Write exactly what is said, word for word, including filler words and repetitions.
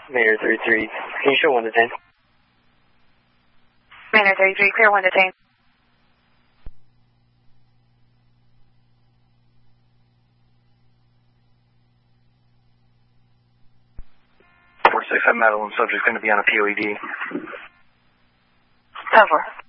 Manor thirty-three, can you show one to ten? Manor thirty-three, clear one to ten. four six, I'm Madeline, subject's going to be on a P O E D. Cover.